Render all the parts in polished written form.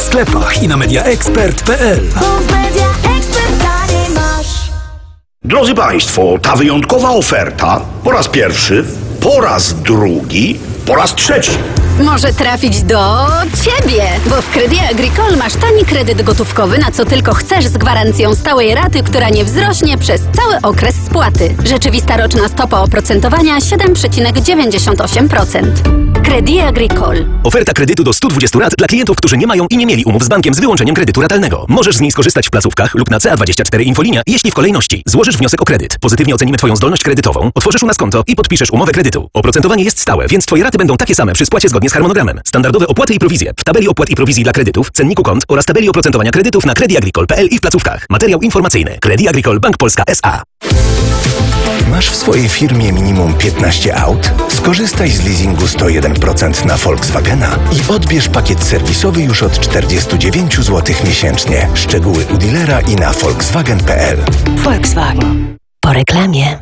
sklepach i na mediaexpert.pl. Drodzy Państwo, ta wyjątkowa oferta po raz pierwszy, po raz drugi, po raz trzeci. Może trafić do Ciebie, bo w Crédit Agricole masz tani kredyt gotówkowy na co tylko chcesz z gwarancją stałej raty, która nie wzrośnie przez cały okres spłaty. Rzeczywista roczna stopa oprocentowania 7,98%. Crédit Agricole. Oferta kredytu do 120 rat dla klientów, którzy nie mają i nie mieli umów z bankiem z wyłączeniem kredytu ratalnego. Możesz z niej skorzystać w placówkach lub na CA24 Infolinia, jeśli w kolejności złożysz wniosek o kredyt. Pozytywnie ocenimy Twoją zdolność kredytową, otworzysz u nas konto i podpiszesz umowę kredytu. Oprocentowanie jest stałe, więc Twoje raty będą takie same przy spłacie zgodnie z harmonogramem. Standardowe opłaty i prowizje w tabeli opłat i prowizji dla kredytów, cenniku kont oraz tabeli oprocentowania kredytów na crediagricole.pl i w placówkach. Materiał informacyjny. Crédit Agricole Bank Polska S.A. Masz w swojej firmie minimum 15 aut? Skorzystaj z leasingu 101% na Volkswagena i odbierz pakiet serwisowy już od 49 zł miesięcznie. Szczegóły u dealera i na volkswagen.pl. Volkswagen. Po reklamie.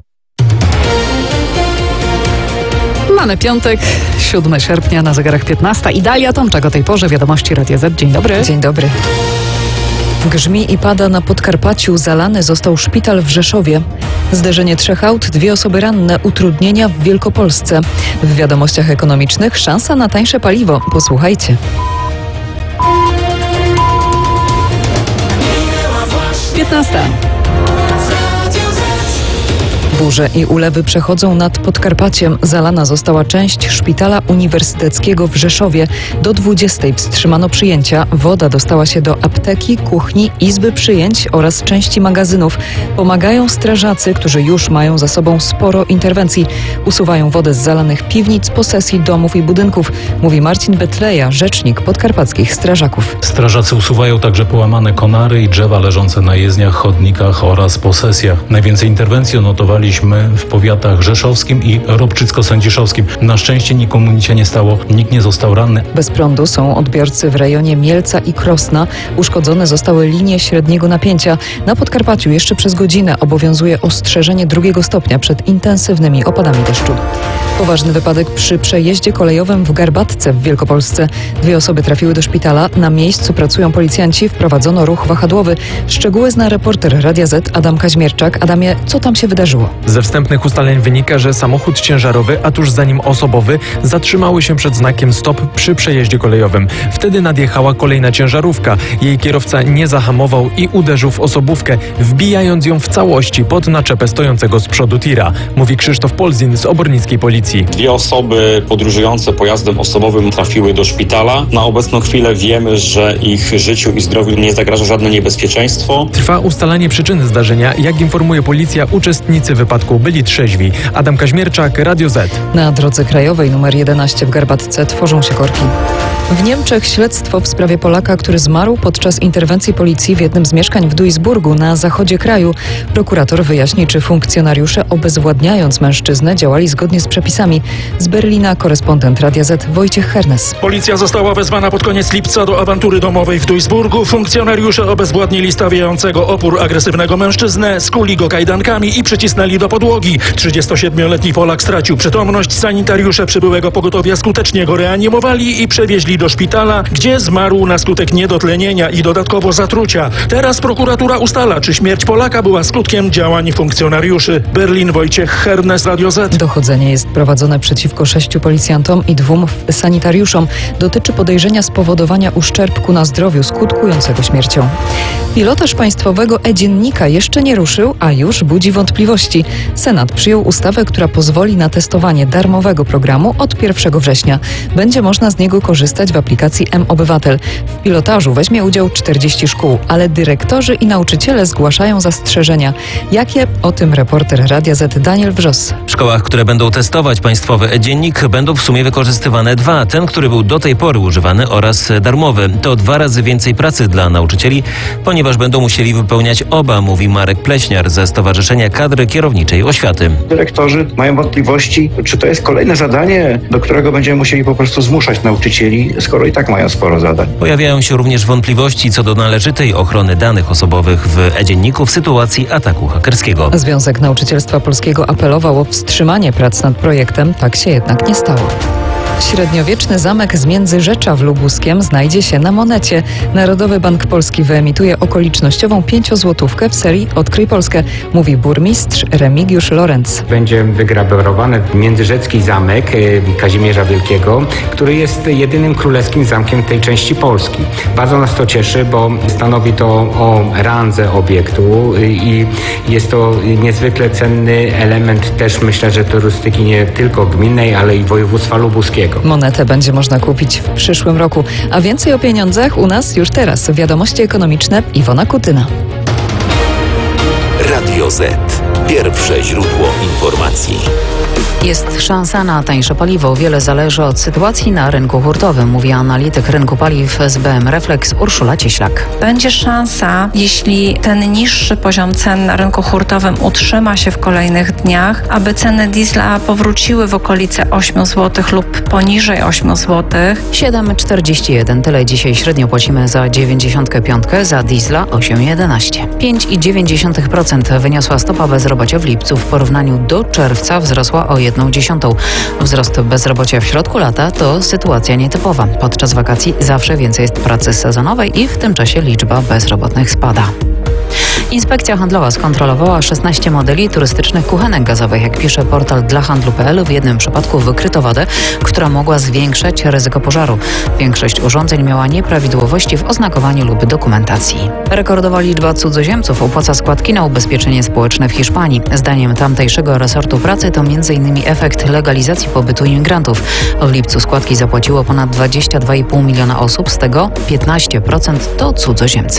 Mamy piątek, 7 sierpnia, na zegarach 15. I Dalia Tomczak o tej porze, wiadomości Radia Z. Dzień dobry. Dzień dobry. Grzmi i pada na Podkarpaciu, zalany został szpital w Rzeszowie. Zderzenie 3 aut, 2 osoby ranne, utrudnienia w Wielkopolsce. W wiadomościach ekonomicznych szansa na tańsze paliwo. Posłuchajcie. 15. Burze i ulewy przechodzą nad Podkarpaciem. Zalana została część szpitala uniwersyteckiego w Rzeszowie. Do 20 wstrzymano przyjęcia. Woda dostała się do apteki, kuchni, izby przyjęć oraz części magazynów. Pomagają strażacy, którzy już mają za sobą sporo interwencji. Usuwają wodę z zalanych piwnic, posesji, domów i budynków, mówi Marcin Betleja, rzecznik podkarpackich strażaków. Strażacy usuwają także połamane konary i drzewa leżące na jezdniach, chodnikach oraz posesjach. Najwięcej interwencji odnotowaliśmy w powiatach rzeszowskim i ropczycko-sędziszowskim. Na szczęście nikomu nic się nie stało, nikt nie został ranny. Bez prądu są odbiorcy w rejonie Mielca i Krosna. Uszkodzone zostały linie średniego napięcia. Na Podkarpaciu jeszcze przez godzinę obowiązuje ostrzeżenie 2 stopnia przed intensywnymi opadami deszczu. Poważny wypadek przy przejeździe kolejowym w Garbatce w Wielkopolsce. 2 osoby trafiły do szpitala. Na miejscu pracują policjanci. Wprowadzono ruch wahadłowy. Szczegóły zna reporter Radia Z Adam Kaźmierczak. Adamie, co tam się wydarzyło? Ze wstępnych ustaleń wynika, że samochód ciężarowy, a tuż za nim osobowy, zatrzymały się przed znakiem stop przy przejeździe kolejowym. Wtedy nadjechała kolejna ciężarówka. Jej kierowca nie zahamował i uderzył w osobówkę, wbijając ją w całości pod naczepę stojącego z przodu tira, mówi Krzysztof Polzin z obornickiej policji. 2 osoby podróżujące pojazdem osobowym trafiły do szpitala. Na obecną chwilę wiemy, że ich życiu i zdrowiu nie zagraża żadne niebezpieczeństwo. Trwa ustalanie przyczyny zdarzenia. Jak informuje policja, uczestnicy wypadku byli trzeźwi. Adam Kaźmierczak, Radio Z. Na drodze krajowej nr 11 w Garbatce tworzą się korki. W Niemczech śledztwo w sprawie Polaka, który zmarł podczas interwencji policji w jednym z mieszkań w Duisburgu na zachodzie kraju. Prokurator wyjaśni, czy funkcjonariusze obezwładniając mężczyznę działali zgodnie z przepisami. Z Berlina korespondent Radia Z Wojciech Hernes. Policja została wezwana pod koniec lipca do awantury domowej w Duisburgu. Funkcjonariusze obezwładnili stawiającego opór agresywnego mężczyznę, skuli go kajdankami i przycisnęli do podłogi. 37-letni Polak stracił przytomność. Sanitariusze przybyłego pogotowia skutecznie go reanimowali i przewieźli do szpitala, gdzie zmarł na skutek niedotlenienia i dodatkowo zatrucia. Teraz prokuratura ustala, czy śmierć Polaka była skutkiem działań funkcjonariuszy. Berlin, Wojciech Hernes, Radio Z. Dochodzenie jest prowadzone przeciwko 6 policjantom i 2 sanitariuszom. Dotyczy podejrzenia spowodowania uszczerbku na zdrowiu skutkującego śmiercią. Pilotaż państwowego e-dziennika jeszcze nie ruszył, a już budzi wątpliwości. Senat przyjął ustawę, która pozwoli na testowanie darmowego programu od 1 września. Będzie można z niego korzystać w aplikacji M-Obywatel. W pilotażu weźmie udział 40 szkół, ale dyrektorzy i nauczyciele zgłaszają zastrzeżenia. Jakie? O tym reporter Radia Z Daniel Wrzos. W szkołach, które będą testować państwowy e-dziennik, będą w sumie wykorzystywane 2. Ten, który był do tej pory używany, oraz darmowy. To 2 razy więcej pracy dla nauczycieli, ponieważ będą musieli wypełniać oba, mówi Marek Pleśniar ze Stowarzyszenia Kadry Kierowniczej Oświaty. Dyrektorzy mają wątpliwości, czy to jest kolejne zadanie, do którego będziemy musieli po prostu zmuszać nauczycieli, skoro i tak mają sporo zadań. Pojawiają się również wątpliwości co do należytej ochrony danych osobowych w e-dzienniku w sytuacji ataku hakerskiego. Związek Nauczycielstwa Polskiego apelował o wstrzymanie prac nad projektem, tak się jednak nie stało. Średniowieczny zamek z Międzyrzecza w Lubuskiem znajdzie się na monecie. Narodowy Bank Polski wyemituje okolicznościową 5-złotówkę w serii Odkryj Polskę, mówi burmistrz Remigiusz Lorenz. Będzie wygrawerowany międzyrzecki zamek Kazimierza Wielkiego, który jest jedynym królewskim zamkiem tej części Polski. Bardzo nas to cieszy, bo stanowi to o randze obiektu i jest to niezwykle cenny element też, myślę, że turystyki nie tylko gminnej, ale i województwa lubuskiego. Monetę będzie można kupić w przyszłym roku, a więcej o pieniądzach u nas już teraz. Wiadomości ekonomiczne, Iwona Kutyna. Radio Z. Pierwsze źródło informacji. Jest szansa na tańsze paliwo. Wiele zależy od sytuacji na rynku hurtowym, mówi analityk rynku paliw z BM Reflex Urszula Cieślak. Będzie szansa, jeśli ten niższy poziom cen na rynku hurtowym utrzyma się w kolejnych dniach, aby ceny diesla powróciły w okolice 8 zł lub poniżej 8 zł. 7,41. Tyle dzisiaj średnio płacimy za 95, za diesla 8,11. 5,9% wyniosła stopa bezrobocia w lipcu. W porównaniu do czerwca wzrosła o 1,1. Wzrost bezrobocia w środku lata to sytuacja nietypowa. Podczas wakacji zawsze więcej jest pracy sezonowej i w tym czasie liczba bezrobotnych spada. Inspekcja handlowa skontrolowała 16 modeli turystycznych kuchenek gazowych. Jak pisze portal dlahandlu.pl, w jednym przypadku wykryto wadę, która mogła zwiększać ryzyko pożaru. Większość urządzeń miała nieprawidłowości w oznakowaniu lub dokumentacji. Rekordowa liczba cudzoziemców opłaca składki na ubezpieczenie społeczne w Hiszpanii. Zdaniem tamtejszego resortu pracy to m.in. efekt legalizacji pobytu imigrantów. W lipcu składki zapłaciło ponad 22,5 miliona osób, z tego 15% to cudzoziemcy.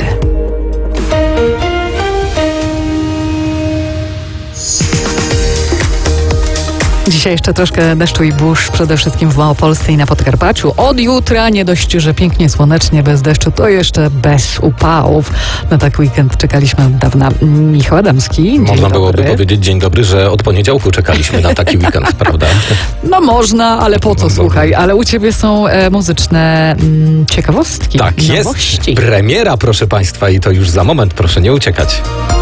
Dzisiaj jeszcze troszkę deszczu i burz, przede wszystkim w Małopolsce i na Podkarpaciu. Od jutra nie dość, że pięknie słonecznie, bez deszczu, to jeszcze bez upałów. Na taki weekend czekaliśmy od dawna. Michał Adamski. Można byłoby powiedzieć dzień dobry, że od poniedziałku czekaliśmy na taki weekend, prawda? No można, ale po co, słuchaj. Ale u ciebie są muzyczne ciekawostki. Tak, nowości. Jest premiera, proszę państwa, i to już za moment, proszę nie uciekać.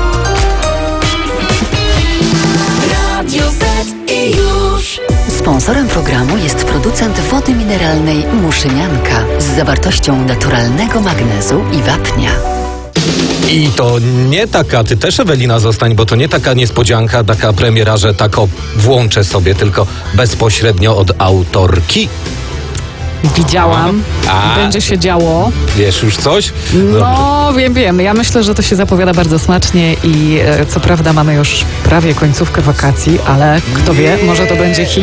Sponsorem programu jest producent wody mineralnej Muszynianka z zawartością naturalnego magnezu i wapnia. I to nie taka, ty też, Ewelina, zostań, bo to nie taka niespodzianka, taka premiera, że tak włączę sobie, tylko bezpośrednio od autorki. Widziałam. Będzie się działo. Wiesz już coś? No, wiem. Ja myślę, że to się zapowiada bardzo smacznie i co prawda mamy już prawie końcówkę wakacji, ale kto wie, może to będzie hit.